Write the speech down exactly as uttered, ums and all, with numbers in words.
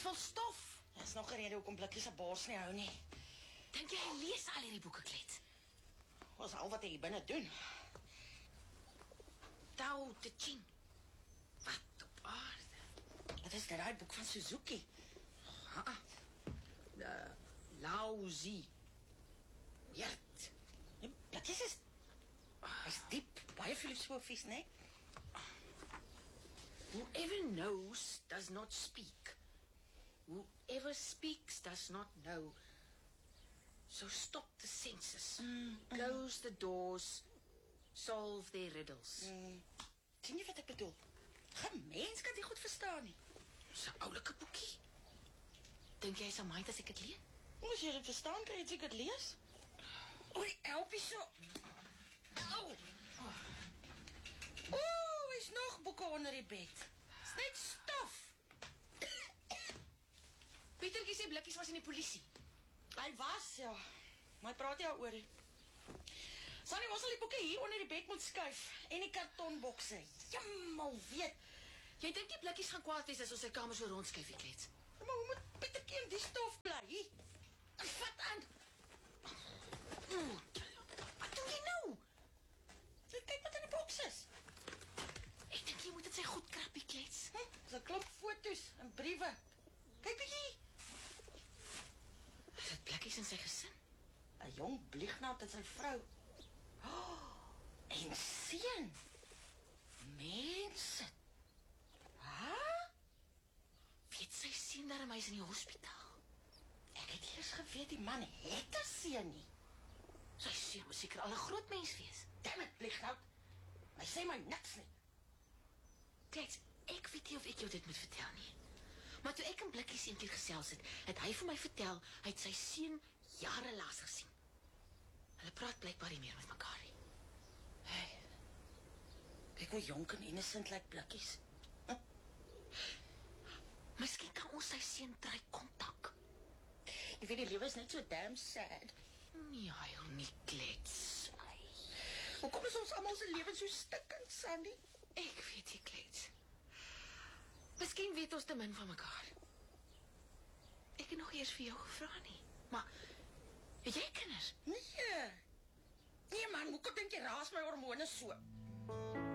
vol stof. Dit is nog 'n rede hoekom blikkies 'n bors nie hou nie. Dink jy hy lees al hierdie boeke, Klets? Wat is al wat hy hier binne doen? Tao Te Ching. Wat op aarde? Wat is dit, daai boek van Suzuki? Ah, de Lao Zi. Jert. Ja, blikkies is... Hy's diep, baie filosofies, né? Whoever knows does not speak. Whoever speaks does not know. So stop the senses. Mm, Close the doors. Solve their riddles. Mm. Sien jy wat ek bedoel? Geen mens kan dit goed verstaan nie. Dis 'n oulike boekie. Dink jy sal mind as ek dit lees? As jy dit verstaan, kan jy dit lees? O, die elpie so. Au! Oeh, is nog boeke onder die bed. Dis net stof. Pietertjie sê blikkies was in die polisie. Hy was, ja. Maar hy praat nie daaroor nie. Sannie, ons sal die boeke hier onder die bed moet skuif. En die kartonbokse. Jammal weet. Jy dink die blikkies gaan kwaad wees as ons sy kamer so rondskuif, ek Klets? Maar hoe moet Pietertjie in die stof bly? Vat aan. Mm. Wat doen jy nou? Kyk wat in die boks is. Ek dink jy moet dit sy goed krappie, Klets. Hm, dis 'n klomp foto's en briewe. Kyk bietjie. Is dit blikkies in sy gesin? 'n Jong bliegnaat en sy vrou. Oh, en seun. Mense. Ha? Weet sy sien dat hy is in die hospitaal. Ek het eers geweet die man het 'n seun nie. Sy seun moet seker al 'n groot mens wees. Damn it, bliegnaat. Hy sê my niks nie. Klets, ek weet nie of ek jou dit moet vertel nie. Maar toe ek in blikkies eendag gesels het, het hy vir my vertel hy het sy seun jare laas gesien. Hulle praat blykbaar nie meer met mekaar nie. Hey. Kyk hoe jonk en innocent lyk blikkies. Hm? Miskien kan ons sy seun try kontak. Jy weet die lewe is net so damn sad. Nee, huil nie, Klets. Hoekom is ons almal se lewens so stikkend, Sandy? Ek weet nie, Klets. Miskien weet ons te min van mekaar. Ek het nog eers vir jou gevra nie. Maar, het jy kinders? Nee. Nee man, hoekom dink jy raas my hormone so?